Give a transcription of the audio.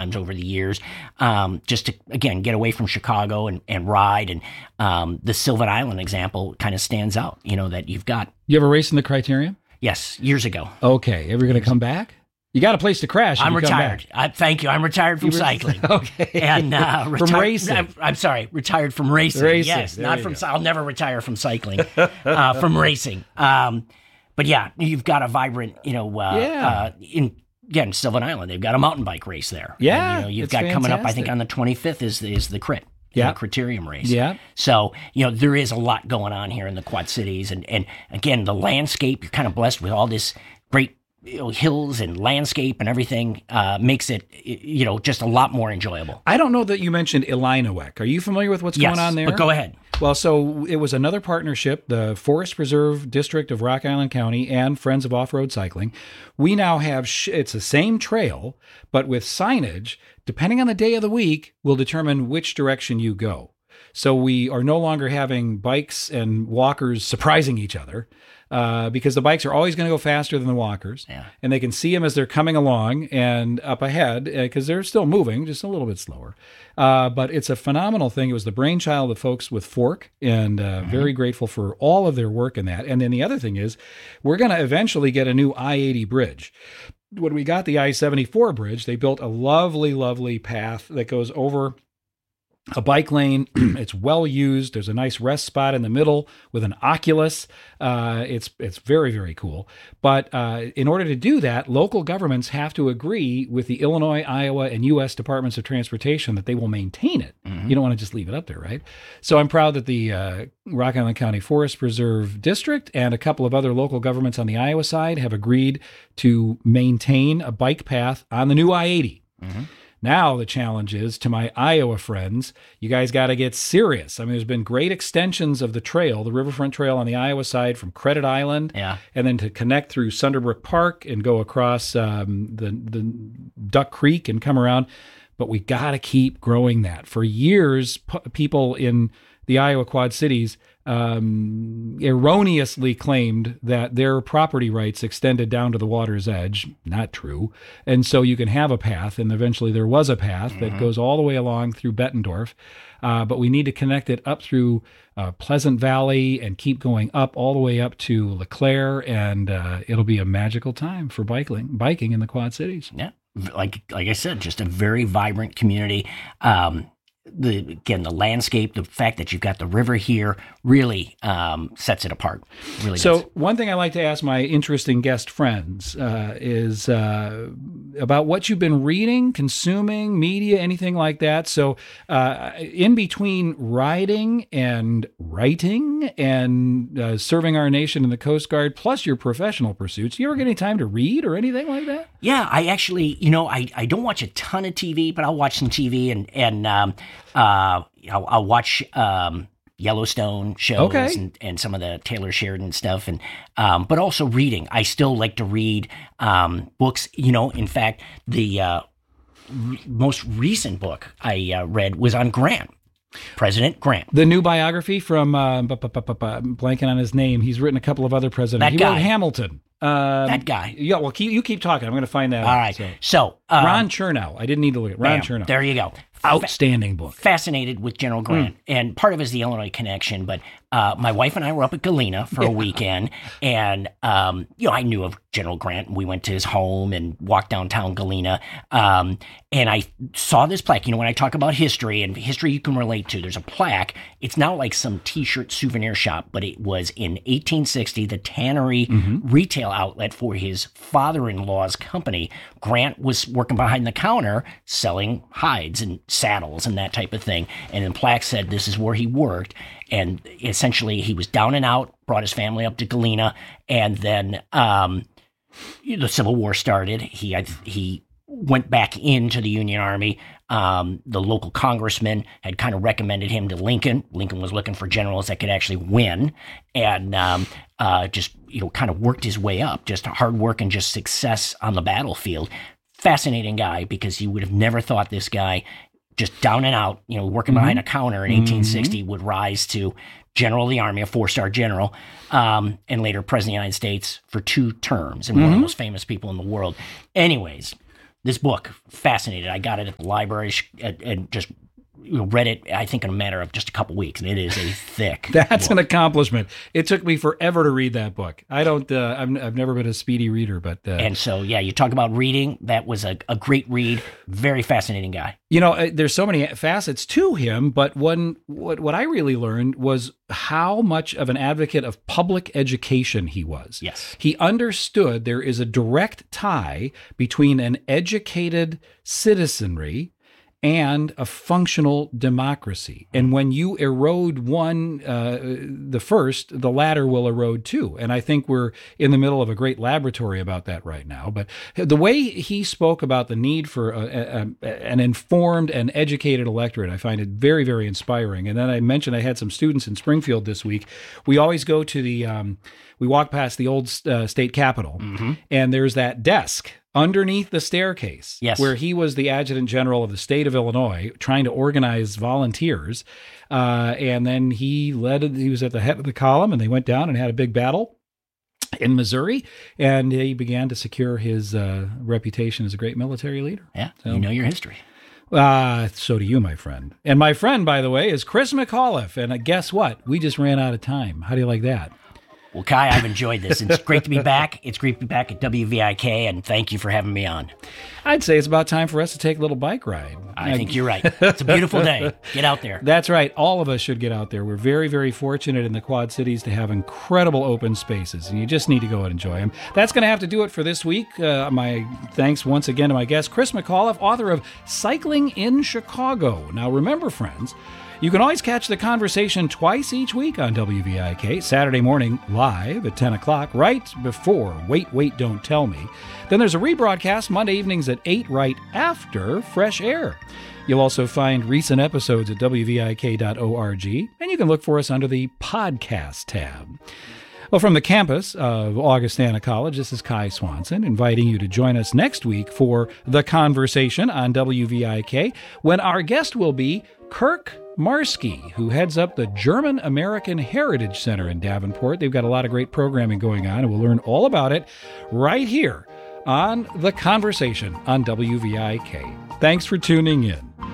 marathons over the years, just to, again, get away from Chicago and ride. And the Sylvan Island example kind of stands out, that you've got. You ever race in the Criterium? Yes, years ago. Okay. Ever going to come back? You got a place to crash. I'm retired. Thank you. I'm retired from cycling. Okay. And from racing. I'm sorry, retired from racing. Yes, not from. I'll never retire from cycling. From racing. But yeah, you've got a vibrant, in again Sylvan Island, they've got a mountain bike race there. Yeah, and, you've got fantastic. Coming up. I think on the 25th is the Crit. Yeah, Criterium race. Yeah. So, there is a lot going on here in the Quad Cities. And again, the landscape, you're kind of blessed with all this great hills and landscape and everything, makes it, just a lot more enjoyable. I don't know that you mentioned Illinois. Are you familiar with what's going on there? But go ahead. Well, so it was another partnership, the Forest Preserve District of Rock Island County and Friends of Off-Road Cycling. We now have, it's the same trail, but with signage, depending on the day of the week, will determine which direction you go. So we are no longer having bikes and walkers surprising each other, because the bikes are always going to go faster than the walkers. Yeah. And they can see them as they're coming along and up ahead, because they're still moving, just a little bit slower. But it's a phenomenal thing. It was the brainchild of folks with Fork, and very grateful for all of their work in that. And then the other thing is, we're going to eventually get a new I-80 bridge. When we got the I-74 bridge, they built a lovely, lovely path that goes over a bike lane. It's well used. There's a nice rest spot in the middle with an Oculus. It's very, very cool. But in order to do that, local governments have to agree with the Illinois, Iowa, and U.S. Departments of Transportation that they will maintain it. You don't want to just leave it up there, right? So I'm proud that the Rock Island County Forest Preserve District and a couple of other local governments on the Iowa side have agreed to maintain a bike path on the new I-80. Now the challenge is, to my Iowa friends, you guys got to get serious. I mean, there's been great extensions of the trail, the Riverfront Trail on the Iowa side from Credit Island, and then to connect through Sunderbrook Park and go across the Duck Creek and come around. But we got to keep growing that. For years, people in the Iowa Quad Cities erroneously claimed that their property rights extended down to the water's edge. Not true. And so you can have a path, and eventually there was a path that goes all the way along through Bettendorf. But we need to connect it up through Pleasant Valley and keep going up all the way up to LeClaire, and it'll be a magical time for biking in the Quad Cities. Yeah. Like I said, just a very vibrant community. The landscape, the fact that you've got the river here really sets it apart. Really so does. One thing I like to ask my interesting guest friends is about what you've been reading, consuming, media, anything like that. So in between riding and writing and serving our nation in the Coast Guard, plus your professional pursuits, do you ever get any time to read or anything like that? Yeah, I actually, I don't watch a ton of TV, but I'll watch some TV and I'll watch Yellowstone shows and some of the Taylor Sheridan stuff, and but also reading. I still like to read books. In fact, the most recent book I read was on Grant. President Grant. The new biography from, blanking on his name. He's written a couple of other presidents. He wrote Hamilton. That guy. Yeah, well, you keep talking. I'm going to find that out. All right. So Ron Chernow. I didn't need to look at Ron Chernow. There you go. Outstanding book. Fascinated with General Grant. And part of it is the Illinois connection. But my wife and I were up at Galena for a weekend. And, I knew of General Grant. We went to his home and walked downtown Galena. And I saw this plaque. When I talk about history, and history you can relate to, there's a plaque. It's not like some T-shirt souvenir shop, but it was in 1860, the tannery retail outlet for his father-in-law's company. Grant was working behind the counter selling hides and saddles and that type of thing. And the plaque said this is where he worked. And essentially he was down and out, brought his family up to Galena. And then the Civil War started. He went back into the Union Army. The local congressman had kind of recommended him to Lincoln. Lincoln was looking for generals that could actually win, and just kind of worked his way up. Just hard work and just success on the battlefield. Fascinating guy, because you would have never thought this guy, just down and out, working behind a counter in 1860, would rise to general of the Army, a 4-star general, and later president of the United States for 2 terms, and one of the most famous people in the world. Anyways. this book, fascinated. I got it at the library and just read it, I think, in a matter of just a couple weeks, and it is a thick That's book. an accomplishment. It took me forever to read that book. I don't. I've never been a speedy reader, but And so, yeah, you talk about reading. That was a great read. Very fascinating guy. There's so many facets to him. But what I really learned was how much of an advocate of public education he was. Yes. He understood there is a direct tie between an educated citizenry and a functional democracy. And when you erode one, the latter will erode too. And I think we're in the middle of a great laboratory about that right now. But the way he spoke about the need for an informed and educated electorate, I find it very, very inspiring. And then I mentioned I had some students in Springfield this week. We always go to we walk past the old state capitol, and there's that desk underneath the staircase, yes, where he was the adjutant general of the state of Illinois trying to organize volunteers. And then he was at the head of the column, and they went down and had a big battle in Missouri, and he began to secure his reputation as a great military leader. Yeah, so, you know your history. So do you, my friend. And my friend, by the way, is Chris McAuliffe. And guess what? We just ran out of time. How do you like that? Well, Kai, I've enjoyed this. It's great to be back. It's great to be back at WVIK, and thank you for having me on. I'd say it's about time for us to take a little bike ride. I think you're right. It's a beautiful day. Get out there. That's right. All of us should get out there. We're very, very fortunate in the Quad Cities to have incredible open spaces, and you just need to go and enjoy them. That's going to have to do it for this week. My thanks once again to my guest, Chris McAuliffe, author of Cycling in Chicago. Now, remember, friends, you can always catch the conversation twice each week on WVIK, Saturday morning live at 10 o'clock, right before Wait, Don't Tell Me. Then there's a rebroadcast Monday evenings at 8 right after Fresh Air. You'll also find recent episodes at WVIK.org, and you can look for us under the podcast tab. Well, from the campus of Augustana College, this is Kai Swanson, inviting you to join us next week for The Conversation on WVIK, when our guest will be Kirk Marski, who heads up the German American Heritage Center in Davenport. They've got a lot of great programming going on, and we'll learn all about it right here on The Conversation on WVIK. Thanks for tuning in.